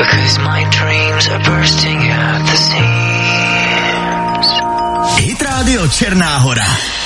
because my dreams are bursting at the seams. Hit Radio Černá Hora.